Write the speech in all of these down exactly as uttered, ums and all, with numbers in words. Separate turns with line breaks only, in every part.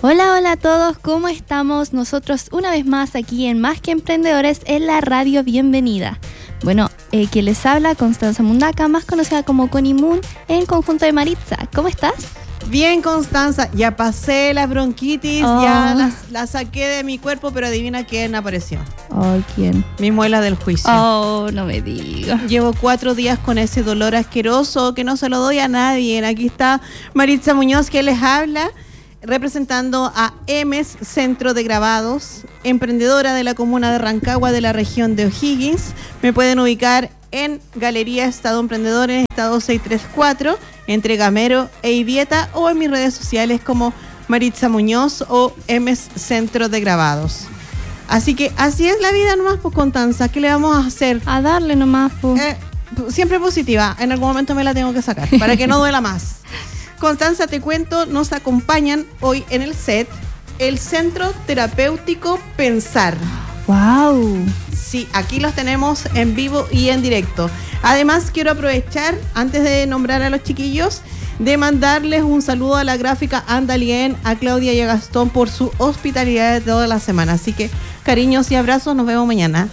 Hola, hola a todos, ¿cómo estamos? Nosotros una vez más aquí en Más que Emprendedores en la radio Bienvenida. Bueno, eh, quien les habla, Constanza Mundaca, más conocida como Connie Moon, en conjunto de Maritza. ¿Cómo estás?
Bien, Constanza, ya pasé la bronquitis,
oh.
ya la, la saqué de mi cuerpo, pero adivina quién apareció.
Ay, ¿quién?
Mi muela del juicio.
Oh, no me digas.
Llevo cuatro días con ese dolor asqueroso que no se lo doy a nadie. Aquí está Maritza Muñoz, que les habla, representando a E M E S Centro de Grabados, emprendedora de la comuna de Rancagua, de la región de O'Higgins. Me pueden ubicar en Galería Estado Emprendedor en Estado seiscientos treinta y cuatro, entre Gamero e Ibieta, o en mis redes sociales como Maritza Muñoz o E M E S Centro de Grabados. Así que así es la vida nomás, pues, Constanza. ¿Qué le vamos a hacer?
A darle nomás, pues.
Eh, siempre positiva. En algún momento me la tengo que sacar para que no duela más. Constanza, te cuento, nos acompañan hoy en el set el Centro Terapéutico Pensar.
¡Wow!
Sí, aquí los tenemos en vivo y en directo. Además, quiero aprovechar, antes de nombrar a los chiquillos, de mandarles un saludo a la gráfica Andalien, a Claudia y a Gastón por su hospitalidad de toda la semana. Así que, cariños y abrazos, nos vemos mañana.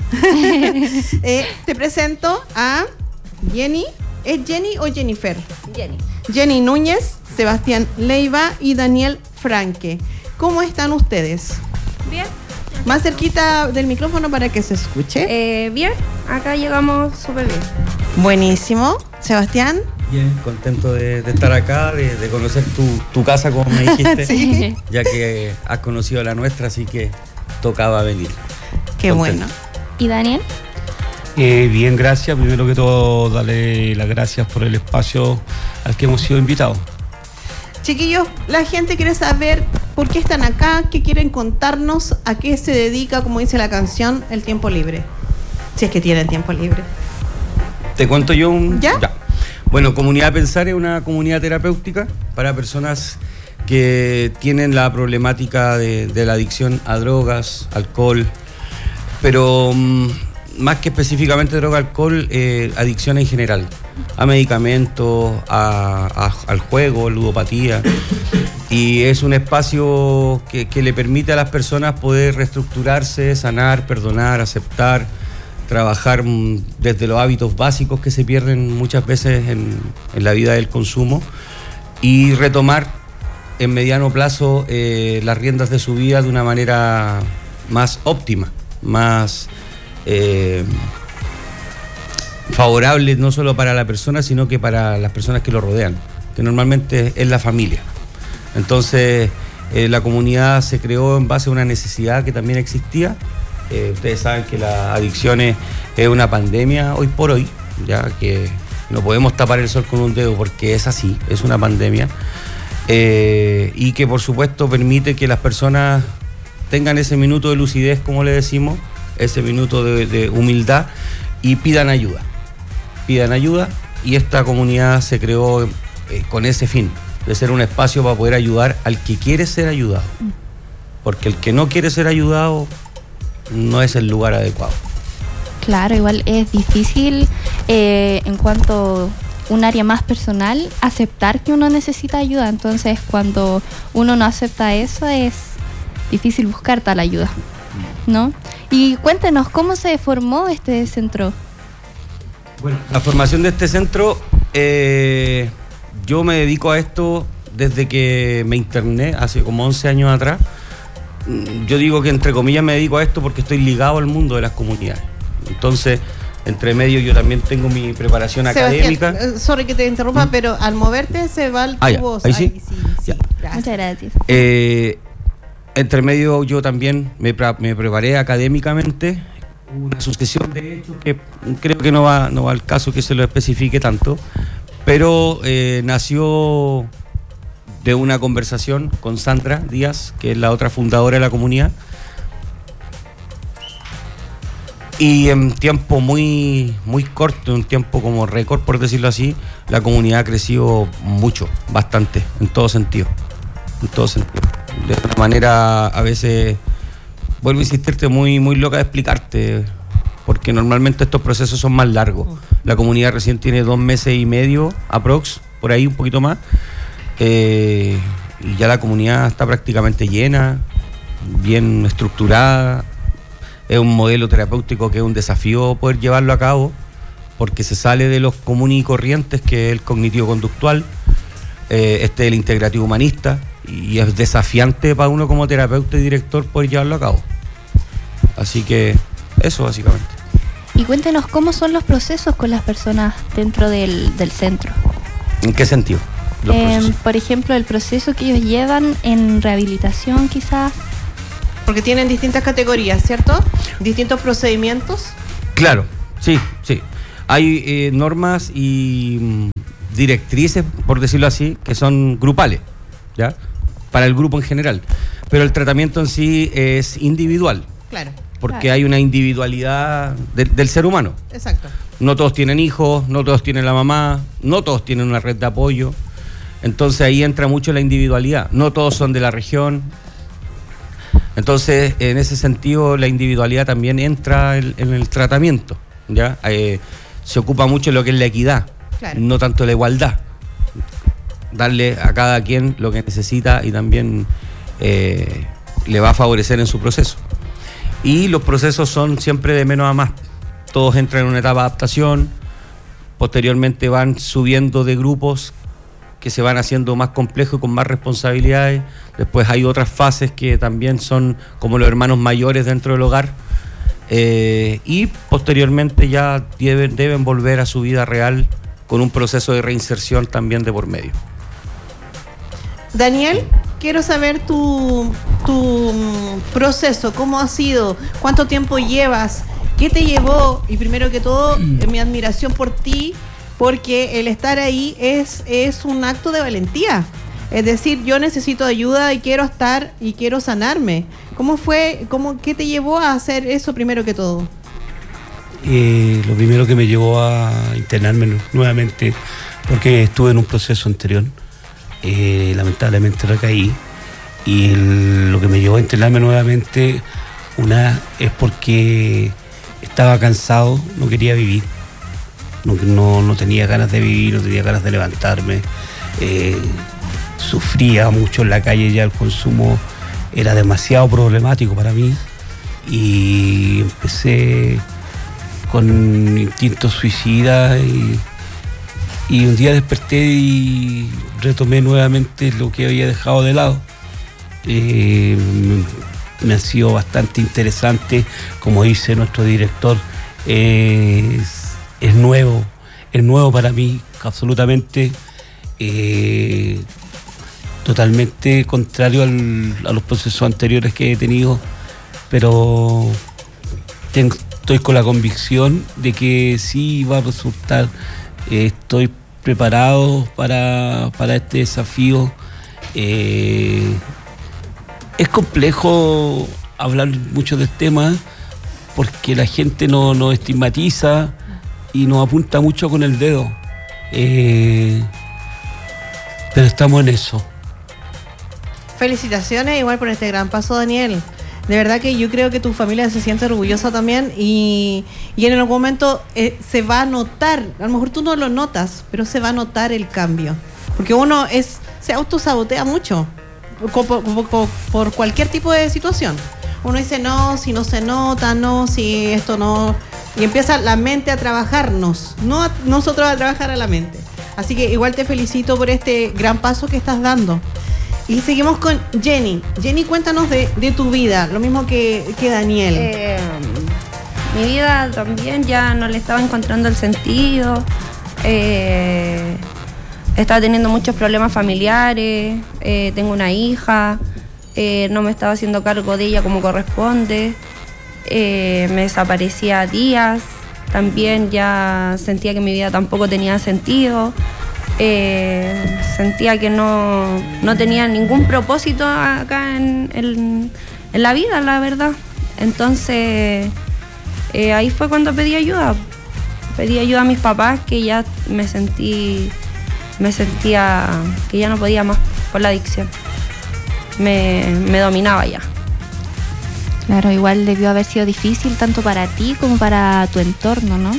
eh, te presento a Jenny. ¿Es Jenny o Jennifer?
Jenny.
Jenny Núñez, Sebastián Leiva y Daniel Franque. ¿Cómo están ustedes?
Bien.
Más cerquita del micrófono para que se escuche.
Eh, bien, acá llegamos súper bien.
Buenísimo. Sebastián.
Bien, contento de, de estar acá, de, de conocer tu, tu casa, como me dijiste.
Sí.
Ya que has conocido la nuestra, así que tocaba venir.
Qué
Contento.
bueno.
¿Y Daniel?
Eh, bien, gracias. Primero que todo, darle las gracias por el espacio al que hemos sido invitados.
Chiquillos, la gente quiere saber por qué están acá, qué quieren contarnos, a qué se dedica, como dice la canción, el tiempo libre. Si es que tienen tiempo libre.
¿Te cuento yo un...?
¿Ya?
Ya. Bueno, Comunidad Pensar es una comunidad terapéutica para personas que tienen la problemática de, de la adicción a drogas, alcohol, pero mmm, más que específicamente droga, alcohol, eh, adicción en general, a medicamentos, a, a, al juego, ludopatía. Y es un espacio que, que le permite a las personas poder reestructurarse, sanar, perdonar, aceptar, trabajar desde los hábitos básicos que se pierden muchas veces en, en la vida del consumo y retomar en mediano plazo eh, las riendas de su vida de una manera más óptima, más eh, favorable no solo para la persona, sino que para las personas que lo rodean, que normalmente es la familia. Entonces, eh, la comunidad se creó en base a una necesidad que también existía. Eh, ustedes saben que las adicciones es una pandemia hoy por hoy, ya que no podemos tapar el sol con un dedo porque es así, es una pandemia, eh, y que por supuesto permite que las personas tengan ese minuto de lucidez, como le decimos, ese minuto de, de humildad y pidan ayuda, pidan ayuda y esta comunidad se creó eh, con ese fin, de ser un espacio para poder ayudar al que quiere ser ayudado, porque el que no quiere ser ayudado no es el lugar adecuado.
Claro, igual es difícil eh, en cuanto un área más personal aceptar que uno necesita ayuda. Entonces, cuando uno no acepta eso, es difícil buscar tal ayuda, ¿no? Y cuéntenos, ¿cómo se formó este centro?
Bueno, la formación de este centro, eh, yo me dedico a esto desde que me interné hace como once años atrás. Yo digo que entre comillas me dedico a esto porque estoy ligado al mundo de las comunidades. Entonces, entre medio yo también tengo mi preparación
Sebastián,
académica.
eh, sorry que te interrumpa,
¿Mm?
pero al moverte se va el tu
Ah, ya.
voz.
¿Ahí sí?
Ahí sí, sí,
Ya.
gracias.
Muchas gracias.
Eh, entre medio yo también me, me preparé académicamente, una sucesión de hechos que creo que no va, no va al caso que se lo especifique tanto, pero eh, nació de una conversación con Sandra Díaz, que es la otra fundadora de la comunidad, y en tiempo muy, muy corto, un tiempo como récord, por decirlo así, la comunidad ha crecido mucho, bastante, en todo sentido, en todo sentido. De una manera, a veces, vuelvo a insistirte, muy, muy loca de explicarte, porque normalmente estos procesos son más largos. La comunidad recién tiene dos meses y medio, aprox, por ahí un poquito más, eh, y ya la comunidad está prácticamente llena, bien estructurada. Es un modelo terapéutico que es un desafío poder llevarlo a cabo, porque se sale de los comunes y corrientes, que es el cognitivo-conductual, eh, este el integrativo humanista, y es desafiante para uno como terapeuta y director poder llevarlo a cabo. Así que eso básicamente.
Y cuéntenos cómo son los procesos con las personas dentro del, del centro.
¿En qué sentido? Los
Eh,
procesos.
por ejemplo, el proceso que ellos llevan en rehabilitación quizás.
Porque tienen distintas categorías, ¿cierto? Distintos procedimientos.
Claro, sí, sí. Hay eh, normas y mm, directrices, por decirlo así, que son grupales, ¿ya? Para el grupo en general. Pero el tratamiento en sí es individual,
Claro,
porque
Claro.
hay una individualidad de- del ser humano.
exacto.
No todos tienen hijos, no todos tienen la mamá, no todos tienen una red de apoyo. Entonces ahí entra mucho la individualidad. No todos son de la región. Entonces, en ese sentido, la individualidad también entra en, en el tratamiento, ¿ya? Eh, se ocupa mucho lo que es la equidad,
Claro.
no tanto la igualdad. Darle a cada quien lo que necesita y también eh, le va a favorecer en su proceso. Y los procesos son siempre de menos a más. Todos entran en una etapa de adaptación, posteriormente van subiendo de grupos que se van haciendo más complejos y con más responsabilidades. Después hay otras fases que también son como los hermanos mayores dentro del hogar, eh, y posteriormente ya deben, deben volver a su vida real con un proceso de reinserción también de por medio.
Daniel, quiero saber tu, tu mm, proceso, cómo ha sido, cuánto tiempo llevas, qué te llevó, y primero que todo, eh, mi admiración por ti, porque el estar ahí es, es un acto de valentía. Es decir, yo necesito ayuda y quiero estar y quiero sanarme. ¿Cómo fue, cómo, qué te llevó a hacer eso primero que todo?
Eh, lo primero que me llevó a internarme nu- nuevamente, porque estuve en un proceso anterior, eh, lamentablemente recaí, y el- lo que me llevó a internarme nuevamente, una es porque estaba cansado, no quería vivir, no, no, no tenía ganas de vivir, no tenía ganas de levantarme, eh, sufría mucho en la calle, ya el consumo era demasiado problemático para mí, y empecé con instintos suicidas, y, y un día desperté y retomé nuevamente lo que había dejado de lado. Eh, me ha sido bastante interesante, como dice nuestro director, es, es nuevo, es nuevo para mí, absolutamente, eh, totalmente contrario al, a los procesos anteriores que he tenido, pero tengo, estoy con la convicción de que sí va a resultar. Eh, estoy preparado para, para este desafío. Eh, es complejo hablar mucho del tema porque la gente nos no estigmatiza y nos apunta mucho con el dedo. Eh, pero estamos en eso.
Felicitaciones igual por este gran paso, Daniel. De verdad que yo creo que tu familia se siente orgullosa también, y, y en algún momento eh, se va a notar, a lo mejor tú no lo notas, pero se va a notar el cambio. Porque uno es se autosabotea mucho por, por, por, por cualquier tipo de situación. Uno dice, no, si no se nota, no, si esto no... Y empieza la mente a trabajarnos, no a, nosotros a trabajar a la mente. Así que igual te felicito por este gran paso que estás dando. Y seguimos con Jenny. Jenny, cuéntanos de, de tu vida, lo mismo que, que Daniel.
Eh, mi vida también ya no le estaba encontrando el sentido. Eh, estaba teniendo muchos problemas familiares. Eh, tengo una hija. Eh, no me estaba haciendo cargo de ella como corresponde. Eh, me desaparecía días. También ya sentía que mi vida tampoco tenía sentido. Eh, sentía que no, no tenía ningún propósito acá en, en, en la vida, la verdad. Entonces, eh, ahí fue cuando pedí ayuda. Pedí ayuda a mis papás, que ya me sentí, me sentía que ya no podía más por la adicción. Me, me dominaba ya.
Claro, igual debió haber sido difícil tanto para ti como para tu entorno, ¿no?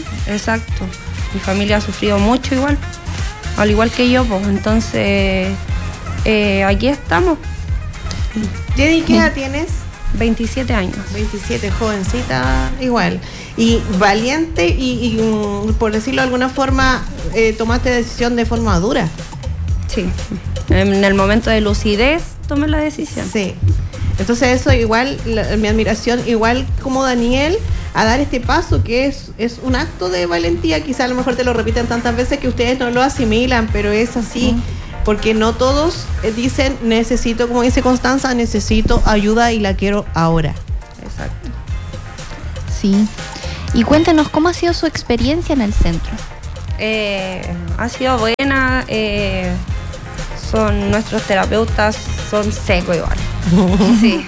eh, aquí estamos.
Jenny, ¿qué edad tienes?
veintisiete años.
veintisiete, jovencita igual. Y valiente y, y mm, por decirlo de alguna forma, eh, tomaste decisión de forma dura.
Sí. En el momento de lucidez tomé la decisión.
Sí. Entonces eso igual, la, mi admiración, igual como Daniel, a dar este paso que es, es un acto de valentía. Quizá a lo mejor te lo repiten tantas veces que ustedes no lo asimilan, pero es así. Mm. Porque no todos dicen, necesito, como dice Constanza, necesito ayuda y la quiero ahora.
Exacto.
Sí. Y cuéntenos, ¿cómo ha sido su experiencia en el centro?
Eh, ha sido buena. Eh, son nuestros terapeutas, son secos igual. Sí.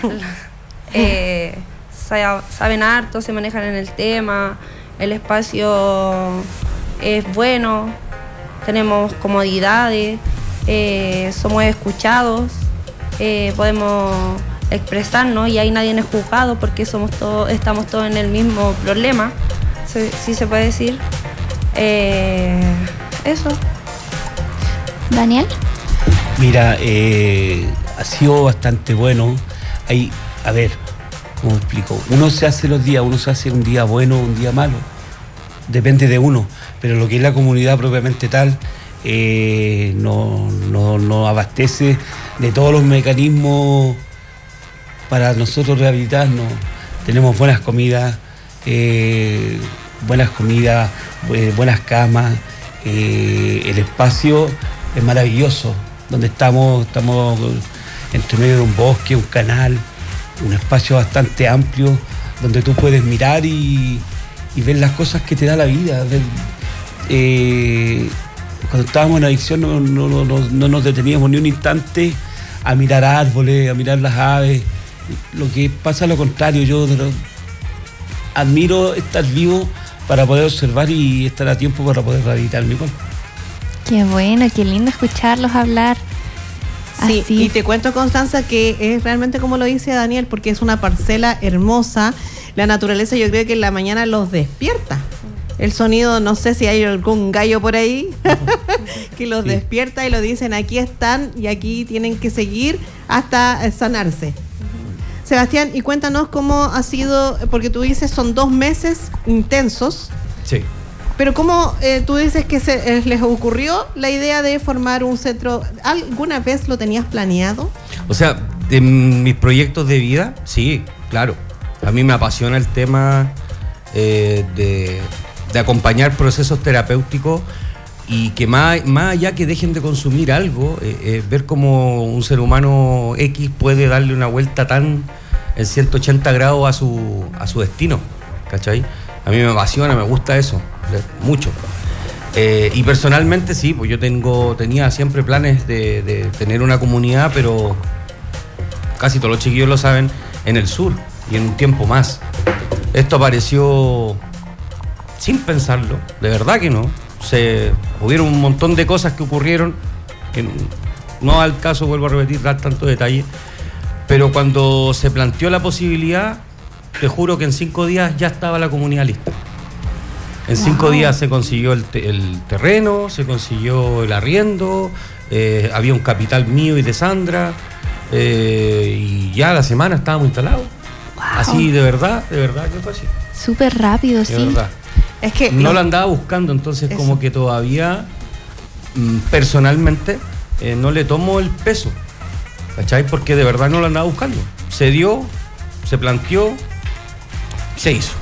Eh, saben harto, se manejan en el tema. El espacio es bueno. Tenemos comodidades. Eh, somos escuchados, eh, podemos expresarnos y ahí nadie es juzgado porque somos todos, estamos todos en el mismo problema, si, si se puede decir. Eh, eso.
Daniel.
Mira, eh, ha sido bastante bueno. Hay, a ver, ¿cómo explico? Uno se hace los días, uno se hace un día bueno, un día malo. Depende de uno, pero lo que es la comunidad propiamente tal, Eh, no, no, no abastece de todos los mecanismos para nosotros rehabilitarnos. Tenemos buenas comidas, eh, buenas comidas, eh, buenas camas, eh, el espacio es maravilloso, donde estamos, estamos entre medio de un bosque, un canal, un espacio bastante amplio, donde tú puedes mirar y, y ver las cosas que te da la vida. Ver, eh, Cuando estábamos en adicción no, no, no, no, no nos deteníamos ni un instante a mirar árboles, a mirar las aves. Lo que pasa es lo contrario. Yo admiro estar vivo para poder observar y estar a tiempo para poder rehabilitar mi cuerpo.
Qué bueno, qué lindo escucharlos hablar.
Sí,
así.
Y te cuento, Constanza, que es realmente como lo dice Daniel, porque es una parcela hermosa. La naturaleza, yo creo que en la mañana los despierta. El sonido, no sé si hay algún gallo por ahí que los sí. despierta y lo dicen, aquí están y aquí tienen que seguir hasta sanarse. Uh-huh. Sebastián, y cuéntanos cómo ha sido, porque tú dices son dos meses intensos.
Sí.
Pero cómo eh, tú dices que se, eh, les ocurrió la idea de formar un centro. ¿Alguna vez lo tenías planeado?
O sea, de mis proyectos de vida, sí, claro. A mí me apasiona el tema eh, de... de acompañar procesos terapéuticos y que más, más allá que dejen de consumir algo, eh, eh, ver cómo un ser humano X puede darle una vuelta tan en ciento ochenta grados a su, a su destino, ¿cachai? A mí me apasiona, me gusta eso, mucho. Eh, y personalmente sí, pues yo tengo, tenía siempre planes de, de tener una comunidad, pero casi todos los chiquillos lo saben, en el sur y en un tiempo más. Esto apareció sin pensarlo, de verdad que no. Se hubieron un montón de cosas que ocurrieron, que no al caso, vuelvo a repetir, dar tanto detalle, pero cuando se planteó la posibilidad, te juro que en cinco días ya estaba la comunidad lista. En wow. cinco días se consiguió el, te- el terreno, se consiguió el arriendo, eh, había un capital mío y de Sandra, eh, y ya la semana estábamos instalados. Wow. Así, de verdad, de verdad que fue así.
Súper rápido,
de
sí.
Verdad.
Es que
no
lo...
la andaba buscando, entonces
Eso.
como que todavía mm, personalmente eh, no le tomo el peso, ¿cachai? Porque de verdad no la andaba buscando. Se dio, se planteó, se hizo.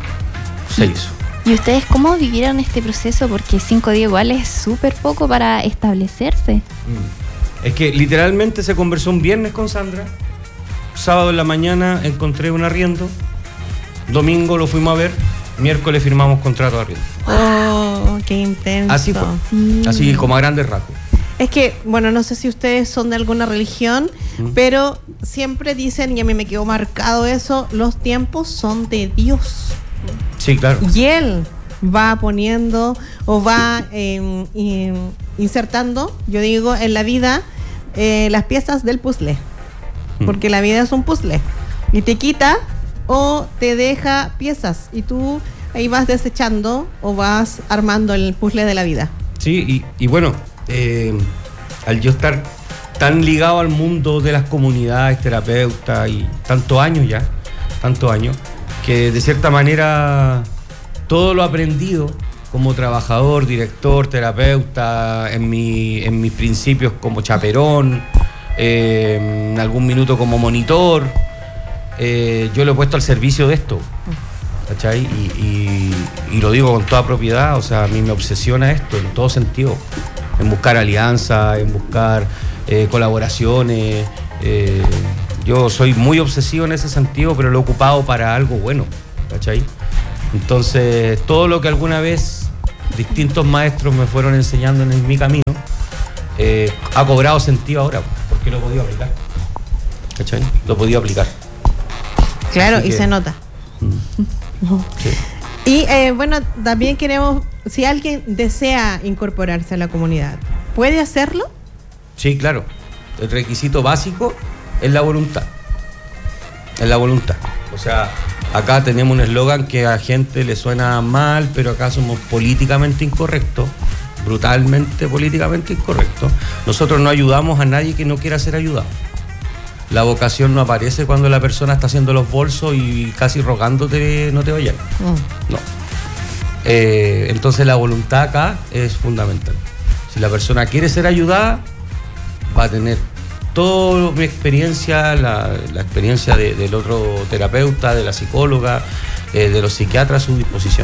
Se hizo.
¿Y ustedes cómo vivieron este proceso? Porque cinco días igual es súper poco para establecerse.
Mm. Es que literalmente se conversó un viernes con Sandra, sábado en la mañana encontré un arriendo, domingo lo fuimos a ver, miércoles firmamos contrato de arriendo.
Oh, qué intenso.
Así fue,
Sí.
así como a grandes rasgos.
Es que, bueno, no sé si ustedes son de alguna religión,
¿Mm?
pero siempre dicen, y a mí me quedó marcado eso, los tiempos son de Dios.
Sí, claro.
Y Él va poniendo o va eh, eh, insertando, yo digo, en la vida eh, las piezas del puzzle.
¿Mm?
Porque la vida es un puzzle. Y te quita o te deja piezas. Y tú ahí vas desechando o vas armando el puzzle de la vida.
Sí, y, y bueno, eh, al yo estar tan ligado al mundo de las comunidades, terapeutas y tantos años ya, tantos años, que de cierta manera todo lo aprendido como trabajador, director, terapeuta, en, mi, en mis principios como chaperón, eh, en algún minuto como monitor, eh, yo lo he puesto al servicio de esto, ¿cachai? Y, y, y lo digo con toda propiedad, o sea, a mí me obsesiona esto en todo sentido, en buscar alianzas, en buscar eh, colaboraciones. Eh, yo soy muy obsesivo en ese sentido, pero lo he ocupado para algo bueno, ¿cachai? Entonces, todo lo que alguna vez distintos maestros me fueron enseñando en mi camino, eh, ha cobrado sentido ahora, porque lo he podido aplicar, ¿cachai? Lo he podido aplicar.
Claro,
Así
y
que,
se nota.
Mm, sí.
Y eh, bueno, también queremos, si alguien desea incorporarse a la comunidad, ¿puede hacerlo?
Sí, claro. El requisito básico es la voluntad. Es la voluntad. O sea, acá tenemos un eslogan que a gente le suena mal, pero acá somos políticamente incorrectos, brutalmente políticamente incorrectos. Nosotros no ayudamos a nadie que no quiera ser ayudado. La vocación no aparece cuando la persona está haciendo los bolsos y casi rogándote no te vayan. Mm. No. Eh, entonces la voluntad acá es fundamental. Si la persona quiere ser ayudada, va a tener toda mi experiencia, la, la experiencia de, del otro terapeuta, de la psicóloga, eh, de los psiquiatras a su disposición.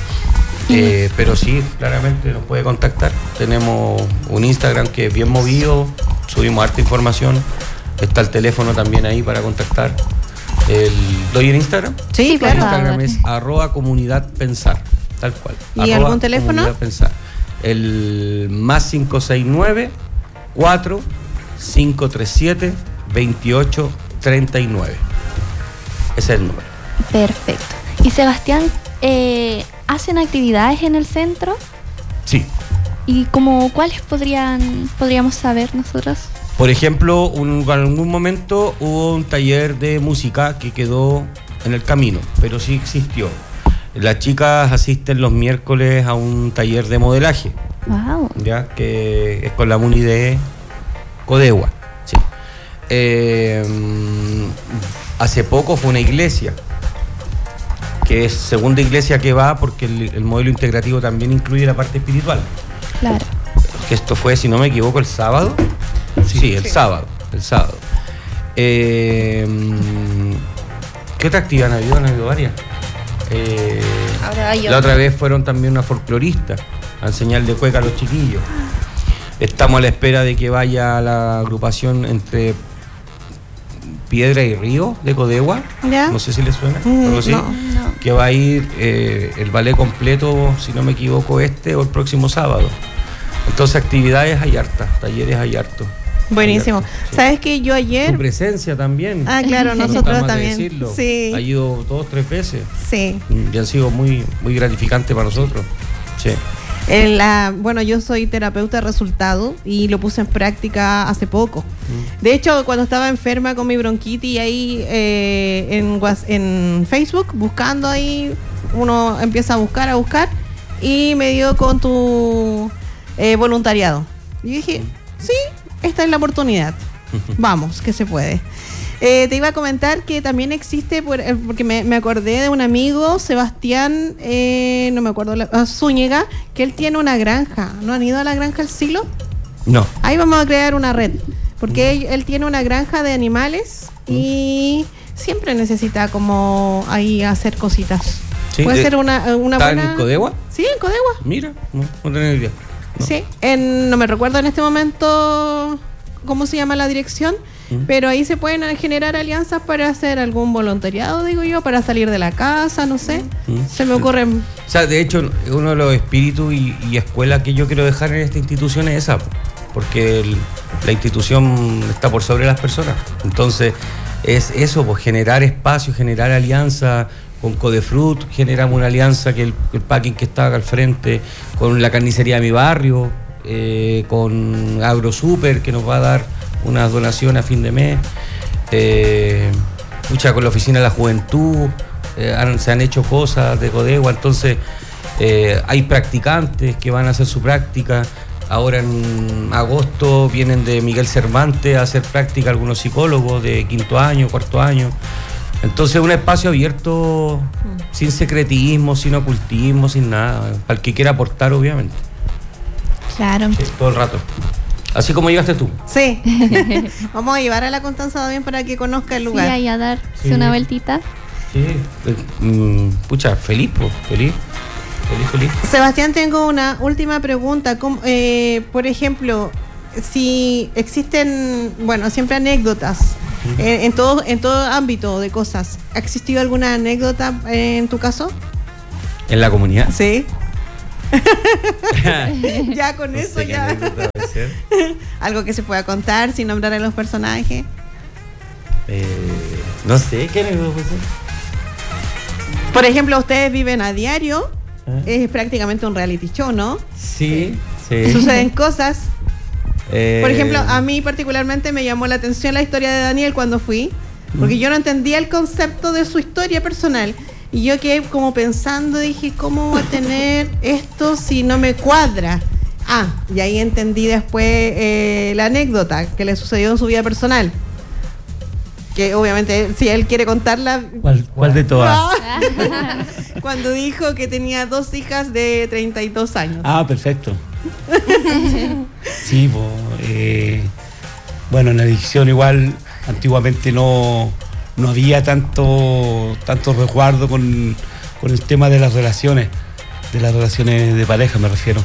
Eh, pero sí, claramente nos puede contactar. Tenemos un Instagram que es bien movido, subimos harta información. Está el teléfono también ahí para contactar. El, ¿Doy el Instagram?
Sí,
el
claro.
Instagram es arroba comunidad pensar, tal cual.
¿Y
arroba
algún teléfono?
Comunidad pensar. El más cinco seis nueve, cuatro cinco tres siete, veintiocho treinta y nueve. Ese es el número.
Perfecto. Y Sebastián, eh, ¿hacen actividades en el centro?
Sí.
¿Y como cuáles podrían podríamos saber nosotros?
Por ejemplo, un, en algún momento hubo un taller de música que quedó en el camino, pero sí existió. Las chicas asisten los miércoles a un taller de modelaje,
Wow.
ya que es con la MUNI de Codegua. Sí. Eh, hace poco fue una iglesia, que es segunda iglesia que va, porque el, el modelo integrativo también incluye la parte espiritual.
Claro.
Que esto fue, si no me equivoco, el sábado. Sí, sí el sí. sábado, el sábado. Eh, ¿Qué otra actividad han habido? Han habido varias. Eh, la otra vez fueron también una folclorista a enseñarle cueca a los chiquillos. Estamos a la espera de que vaya la agrupación entre Piedra y Río de Codegua. ¿Ya? No sé si les suena. Mm, algo así. No, no. Que va a ir eh, el ballet completo, si no me equivoco, este o el próximo sábado. Entonces, actividades hay hartas, talleres hay hartos.
Buenísimo. Sí. ¿Sabes que yo ayer...
Tu presencia también.
Ah, claro, nosotros también.
Decirlo.
Sí.
Ha ido dos, tres veces.
Sí.
Y han sido muy, muy gratificantes para nosotros. Sí.
En la, bueno, yo soy terapeuta de resultado y lo puse en práctica hace poco. Mm. De hecho, cuando estaba enferma con mi bronquitis ahí eh, en, en Facebook, buscando ahí, uno empieza a buscar, a buscar, y me dio con tu eh, voluntariado. Y dije, sí, esta es la oportunidad. Vamos, que se puede. Eh, te iba a comentar que también existe, por, porque me, me acordé de un amigo, Sebastián, eh, no me acuerdo, la, Zúñiga, que él tiene una granja. ¿No han ido a la granja El Silo?
No.
Ahí vamos a crear una red, porque él, él tiene una granja de animales y siempre necesita como ahí hacer cositas.
Sí,
Puede
de,
ser una, una
¿está
buena...
en Codegua?
Sí, en Codegua.
Mira, no, no tenía idea. No.
Sí, en, no me recuerdo en este momento cómo se llama la dirección, ¿Mm? Pero ahí se pueden generar alianzas para hacer algún voluntariado, digo yo, para salir de la casa, no sé. ¿Mm? Se me ocurren.
O sea, de hecho, uno de los espíritus y, y escuelas que yo quiero dejar en esta institución es esa, porque el, la institución está por sobre las personas. Entonces, es eso, pues generar espacio, generar alianzas. Con Codefrut generamos una alianza, que el, el packing que está acá al frente, con la carnicería de mi barrio, eh, con AgroSuper, que nos va a dar unas donaciones a fin de mes, eh, mucha con la oficina de la juventud, eh, han, se han hecho cosas de Codegua, entonces eh, hay practicantes que van a hacer su práctica, Ahora en agosto vienen de Miguel Cervantes a hacer práctica algunos psicólogos de quinto año, cuarto año. Entonces un espacio abierto, mm. sin secretismo, sin ocultismo, sin nada, para el que quiera aportar, obviamente.
Claro.
Sí, todo el rato. Así como llegaste tú.
Sí. Vamos a llevar a la Constanza también para que conozca el lugar.
Sí, ahí a darse
Sí.
una vueltita.
Sí. Eh, mm, pucha, feliz, pues, feliz. Feliz, feliz.
Sebastián, tengo una última pregunta. ¿Cómo, eh, por ejemplo, si existen, bueno, siempre anécdotas uh-huh. en, en todo en todo ámbito de cosas, ¿ha existido alguna anécdota en tu caso?
¿En la comunidad?
Sí. Ya con
No
eso
sé qué
ya.
anécdota puede ser.
Algo que se pueda contar sin nombrar a los personajes.
Eh, no sé, ¿qué anécdota puede ser?
Por ejemplo, ustedes viven a diario. Es prácticamente un reality show, ¿no?
Sí, sí.
Suceden cosas.
Eh,
Por ejemplo, a mí particularmente me llamó la atención la historia de Daniel cuando fui, porque yo no entendía el concepto de su historia personal. Y yo quedé como pensando, dije, ¿cómo va a tener esto si no me cuadra? Ah, y ahí entendí después eh, la anécdota que le sucedió en su vida personal. Que obviamente, si él quiere contarla...
¿Cuál, cuál de todas?
Ah, cuando dijo que tenía dos hijas de treinta y dos años.
Ah, perfecto. Sí, pues, eh, bueno, en la adicción igual, antiguamente no, no había tanto, tanto resguardo con, con el tema de las relaciones, de las relaciones de pareja me refiero.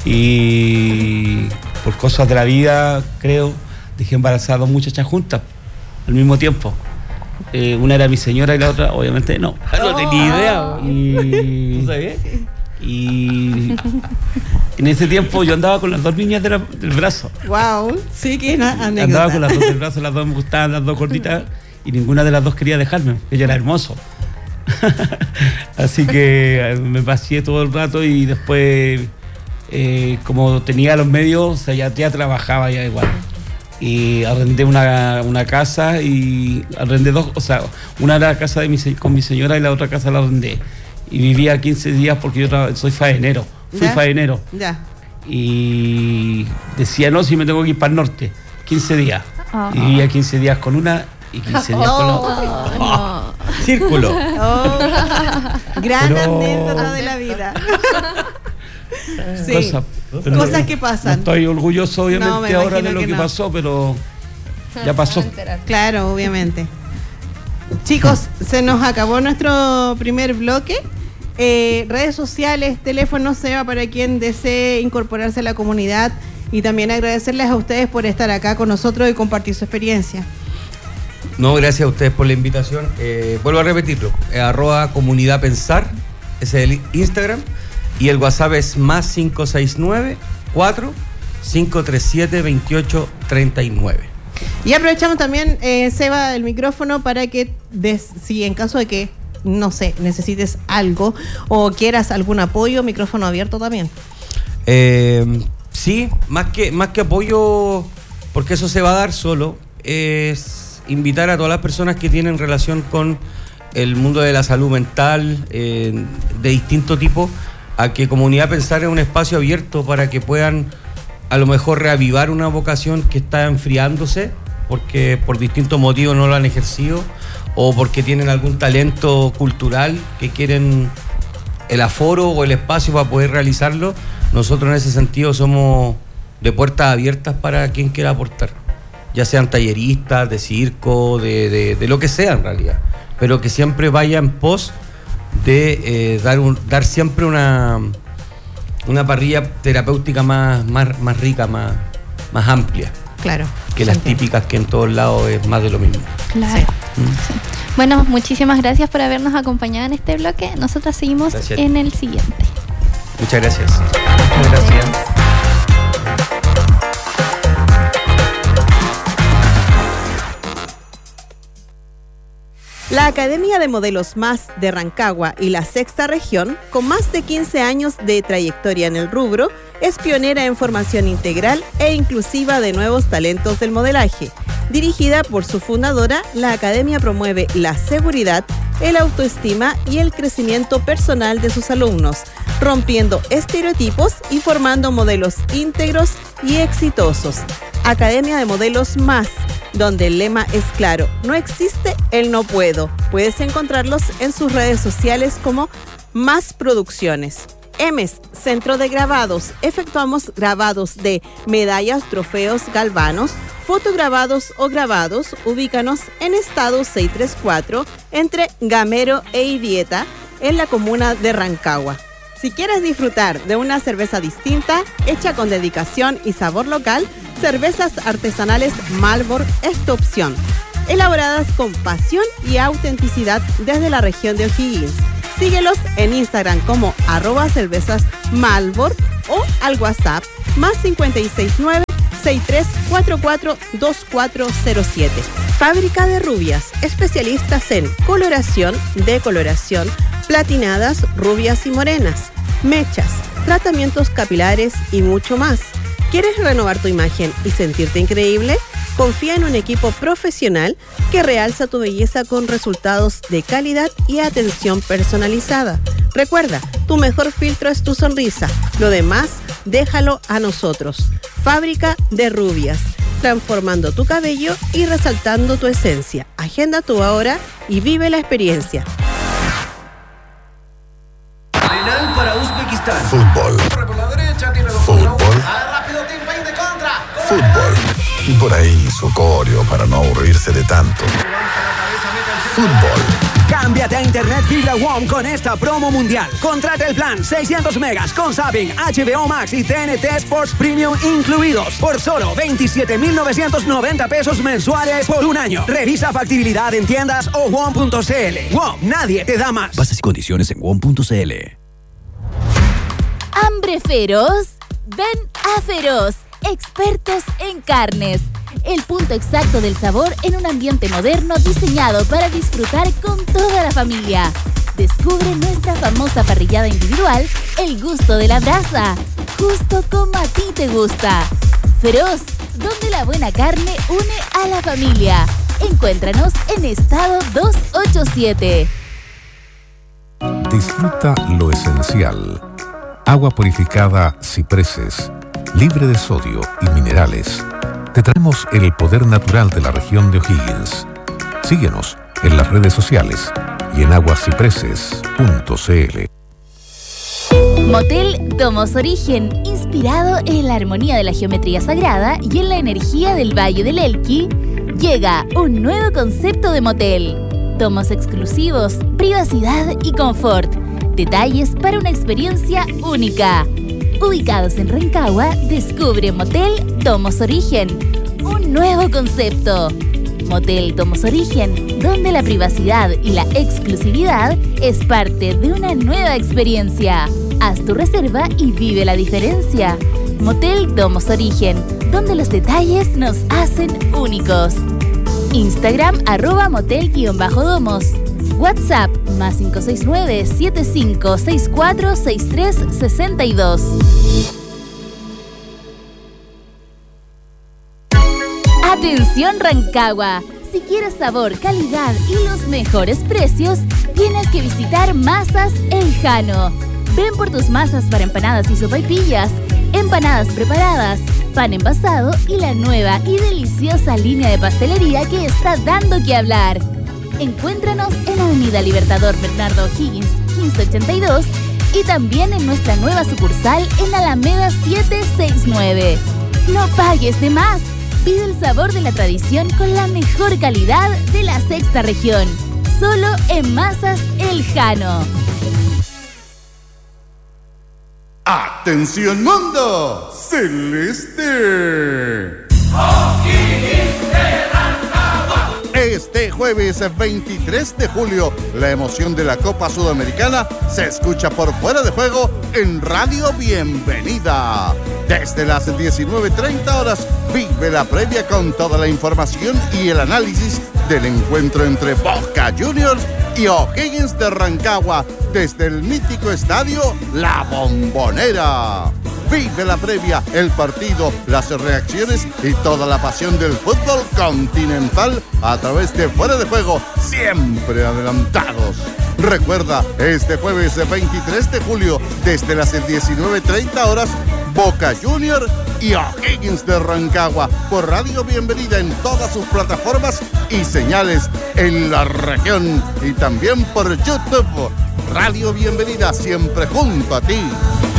Y por cosas de la vida, creo, dejé embarazadas a dos muchachas juntas al mismo tiempo. Eh, una era mi señora y la otra, obviamente, no.
No tenía idea.
Y,
¿Tú sabías?
Y en ese tiempo yo andaba con las dos niñas de la, del brazo.
Wow, sí que es una anécdota.
Andaba con las dos del brazo, las dos me gustaban, las dos gorditas, y ninguna de las dos quería dejarme. Ella era hermoso. Así que me paseé todo el rato y después, eh, como tenía los medios, o sea, ya, ya trabajaba ya igual. Y arrendé una, una casa y arrendé dos, o sea, una era la casa de mi, con mi señora y la otra casa la arrendé. Y vivía quince días porque yo tra- soy faenero, fui
¿Ya?
faenero.
Ya.
Y decía, no, si me tengo que ir para el norte, quince días.
Oh.
Y vivía quince días con una y quince días con la otra.
Oh, no.
Círculo.
Oh, gran
Pero-
anécdota de la vida. Sí,
Cosas, pero
cosas
no-
que
No
pasan.
estoy orgulloso,
No,
obviamente,
me
ahora de
imagino
lo
que
que
no.
pasó, pero ya pasó.
Claro, obviamente. Chicos, se nos acabó nuestro primer bloque. Eh, redes sociales, teléfono, Seba, para quien desee incorporarse a la comunidad, y también agradecerles a ustedes por estar acá con nosotros y compartir su experiencia.
No, gracias a ustedes por la invitación. Eh, vuelvo a repetirlo. Eh, arroba comunidad pensar, ese es el Instagram. Y el WhatsApp es más cinco seis nueve, cuatro, cinco tres siete, dos ocho tres nueve.
Y aprovechamos también, eh, Seba, el micrófono para que, des, si en caso de que, no sé, necesites algo o quieras algún apoyo, micrófono abierto también.
Eh, sí, más que, más que apoyo, porque eso se va a dar solo, es invitar a todas las personas que tienen relación con el mundo de la salud mental, eh, de distinto tipo, a que Comunidad Pensar es un espacio abierto para que puedan a lo mejor reavivar una vocación que está enfriándose porque por distintos motivos no lo han ejercido, o porque tienen algún talento cultural que quieren el aforo o el espacio para poder realizarlo. Nosotros en ese sentido somos de puertas abiertas para quien quiera aportar, ya sean talleristas, de circo, de, de, de lo que sea en realidad, pero que siempre vaya en pos de eh, dar, un, dar siempre una, una parrilla terapéutica más, más, más rica, más, más amplia.
Claro.
Que las típicas que en todos lados es más de lo mismo.
Claro.
Sí.
Sí. Bueno, muchísimas gracias por habernos acompañado en este bloque. Nosotras seguimos
Gracias.
en el siguiente.
Muchas gracias. Muchas gracias.
La Academia de Modelos Más de Rancagua y la Sexta Región, con más de quince años de trayectoria en el rubro, es pionera en formación integral e inclusiva de nuevos talentos del modelaje. Dirigida por su fundadora, la Academia promueve la seguridad, el autoestima y el crecimiento personal de sus alumnos, rompiendo estereotipos y formando modelos íntegros y exitosos. Academia de Modelos Más, donde el lema es claro: no existe el no puedo. Puedes encontrarlos en sus redes sociales como Más Producciones. E M E S, Centro de Grabados. Efectuamos grabados de medallas, trofeos, galvanos, fotograbados o grabados. Ubícanos en Estado seiscientos treinta y cuatro, entre Gamero e Idieta, en la comuna de Rancagua. Si quieres disfrutar de una cerveza distinta, hecha con dedicación y sabor local, Cervezas Artesanales Malbor es tu opción. Elaboradas con pasión y autenticidad desde la región de O'Higgins. Síguelos en Instagram como arroba cervezas Malbor o al WhatsApp más cinco seis nueve, seis tres cuatro cuatro, dos cuatro cero siete. Fábrica de Rubias, especialistas en coloración, decoloración, platinadas, rubias y morenas, mechas, tratamientos capilares y mucho más. ¿Quieres renovar tu imagen y sentirte increíble? Confía en un equipo profesional que realza tu belleza con resultados de calidad y atención personalizada. Recuerda, tu mejor filtro es tu sonrisa. Lo demás, déjalo a nosotros. Fábrica de Rubias, transformando tu cabello y resaltando tu esencia. Agenda tu hora y vive la experiencia.
Penal para Uzbekistán.
Fútbol.
Por la derecha tiene los
Fútbol.
Ah, rápido, Tim Payne de contra.
Fútbol. Y por ahí su coreo para no aburrirse de tanto. Fútbol.
Cámbiate a Internet Fibra WOM con esta promo mundial. Contrata el plan seiscientos megas con Zapping, H B O Max y T N T Sports Premium incluidos por solo veintisiete mil novecientos noventa pesos mensuales por un año. Revisa factibilidad en tiendas o W O M punto c l. WOM, nadie te da más.
Bases y condiciones en W O M punto c l.
¿Hambre feroz? Ven a Feroz, expertos en carnes. El punto exacto del sabor en un ambiente moderno diseñado para disfrutar con toda la familia. Descubre nuestra famosa parrillada individual, el gusto de la brasa, justo como a ti te gusta. Feroz, donde la buena carne une a la familia. Encuéntranos en Estado doscientos ochenta y siete.
Disfruta lo esencial. Agua purificada Cipreses, libre de sodio y minerales. Te traemos el poder natural de la región de O'Higgins. Síguenos en las redes sociales y en aguascipreses punto c l.
Motel Domos Origen, inspirado en la armonía de la geometría sagrada y en la energía del Valle del Elqui, llega un nuevo concepto de motel. Domos exclusivos, privacidad y confort. Detalles para una experiencia única. Ubicados en Rancagua, descubre Motel Domos Origen, un nuevo concepto. Motel Domos Origen, donde la privacidad y la exclusividad es parte de una nueva experiencia. Haz tu reserva y vive la diferencia. Motel Domos Origen, donde los detalles nos hacen únicos. Instagram arroba motel-domos. WhatsApp más cinco seis nueve, siete cinco seis cuatro, seis tres seis dos. Atención Rancagua, si quieres sabor, calidad y los mejores precios, tienes que visitar Masas El Jano. Ven por tus masas para empanadas y sopaipillas, empanadas preparadas, pan envasado y la nueva y deliciosa línea de pastelería que está dando que hablar. Encuéntranos en Avenida Libertador Bernardo O'Higgins quince ochenta y dos y también en nuestra nueva sucursal en Alameda setecientos sesenta y nueve. No pagues de más. Vive el sabor de la tradición con la mejor calidad de la sexta región. Solo en Masas El Jano.
¡Atención mundo celeste! Este jueves veintitrés de julio, la emoción de la Copa Sudamericana se escucha por Fuera de Juego en Radio Bienvenida. Desde las diecinueve treinta horas, vive la previa con toda la información y el análisis del encuentro entre Boca Juniors y O'Higgins de Rancagua, desde el mítico estadio La Bombonera. Vive la previa, el partido, las reacciones y toda la pasión del fútbol continental a través de Fuera de Juego, siempre adelantados. Recuerda, este jueves veintitrés de julio, desde las diecinueve treinta horas, Boca Junior y O'Higgins de Rancagua, por Radio Bienvenida en todas sus plataformas y señales en la región, y también por YouTube. Radio Bienvenida, siempre junto a ti.